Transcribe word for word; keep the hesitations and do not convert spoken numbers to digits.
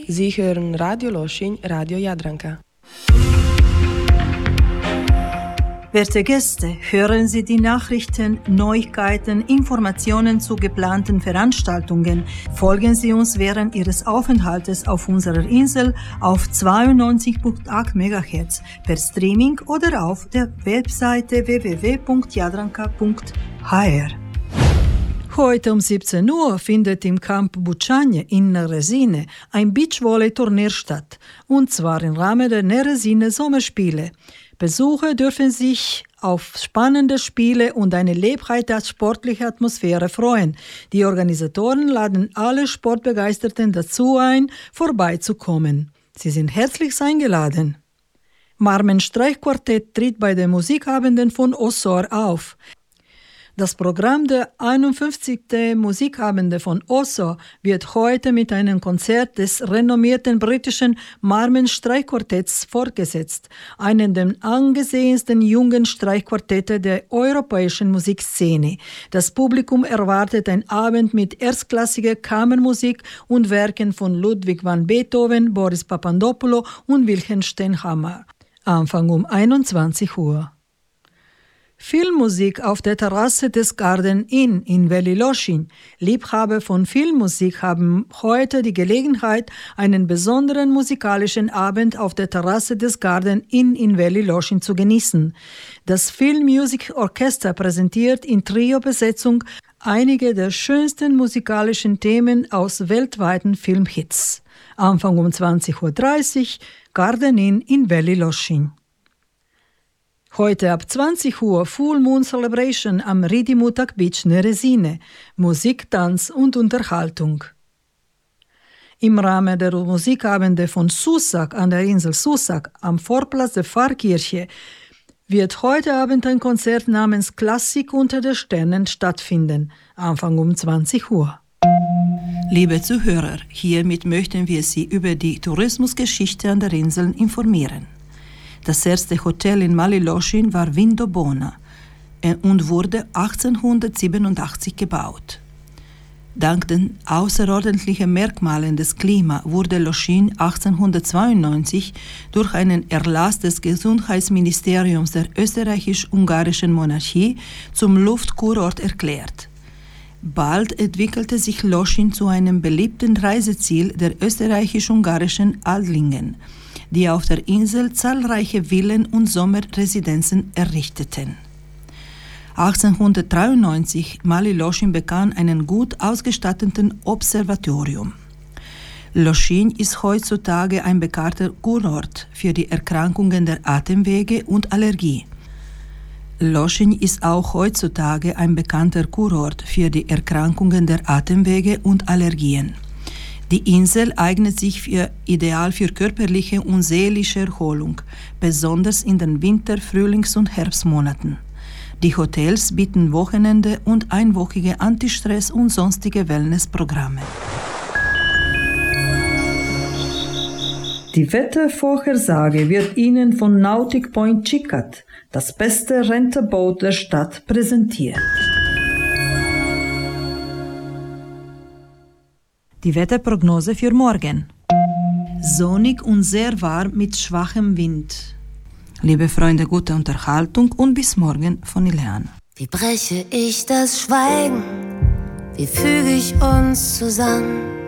Sie hören Radio Loschin, Radio Jadranka. Werte Gäste, hören Sie die Nachrichten, Neuigkeiten, Informationen zu geplanten Veranstaltungen. Folgen Sie uns während Ihres Aufenthaltes auf unserer Insel auf zweiundneunzig Komma acht Megahertz per Streaming oder auf der Webseite w w w punkt jadranka punkt h r. Heute um siebzehn Uhr findet im Camp Bucciagne in Neresine ein Beachvolley-Turnier statt, und zwar im Rahmen der Neresine Sommerspiele. Besucher dürfen sich auf spannende Spiele und eine lebhafte sportliche Atmosphäre freuen. Die Organisatoren laden alle Sportbegeisterten dazu ein, vorbeizukommen. Sie sind herzlich eingeladen. Marmen Streichquartett tritt bei den Musikabenden von Osor auf. Das Programm der einundfünfzigsten Musikabende von Osor wird heute mit einem Konzert des renommierten britischen Marmen Streichquartetts fortgesetzt, einem der angesehensten jungen Streichquartette der europäischen Musikszene. Das Publikum erwartet einen Abend mit erstklassiger Kammermusik und Werken von Ludwig van Beethoven, Boris Papadopoulos und Wilhelm Stenhammar. Anfang um einundzwanzig Uhr. Filmmusik auf der Terrasse des Garden Inn in Veli Lošinj. Liebhaber von Filmmusik haben heute die Gelegenheit, einen besonderen musikalischen Abend auf der Terrasse des Garden Inn in Veli Lošinj zu genießen. Das Film Music Orchester präsentiert in Trio-Besetzung einige der schönsten musikalischen Themen aus weltweiten Filmhits. Anfang um zwanzig Uhr dreißig, Garden Inn in Veli Lošinj. Heute ab zwanzig Uhr Full Moon Celebration am Ridimutak Beach Neresine. Musik, Tanz und Unterhaltung. Im Rahmen der Musikabende von Susak an der Insel Susak am Vorplatz der Pfarrkirche wird heute Abend ein Konzert namens Klassik unter den Sternen stattfinden. Anfang um zwanzig Uhr. Liebe Zuhörer, hiermit möchten wir Sie über die Tourismusgeschichte an der Insel informieren. Das erste Hotel in Veli Lošinj war Vindobona und wurde achtzehnhundertsiebenundachtzig gebaut. Dank den außerordentlichen Merkmalen des Klimas wurde Lošinj achtzehnhundertzweiundneunzig durch einen Erlass des Gesundheitsministeriums der österreichisch-ungarischen Monarchie zum Luftkurort erklärt. Bald entwickelte sich Lošinj zu einem beliebten Reiseziel der österreichisch-ungarischen Adligen, die auf der Insel zahlreiche Villen und Sommerresidenzen errichteten. achtzehnhundertdreiundneunzig Veli Lošinj bekam einen gut ausgestatteten Observatorium. Lošinj ist heutzutage ein bekannter Kurort für die Erkrankungen der Atemwege und Allergie. Lošinj ist auch heutzutage ein bekannter Kurort für die Erkrankungen der Atemwege und Allergien. Die Insel eignet sich für, ideal für körperliche und seelische Erholung, besonders in den Winter-, Frühlings- und Herbstmonaten. Die Hotels bieten Wochenende und einwöchige Antistress- und sonstige Wellnessprogramme. Die Wettervorhersage wird Ihnen von Nautic Point Xicat, das beste Renterboot der Stadt, präsentiert. Die Wetterprognose für morgen. Sonnig und sehr warm mit schwachem Wind. Liebe Freunde, gute Unterhaltung und bis morgen von Ileana. Wie breche ich das Schweigen? Wie füge ich uns zusammen?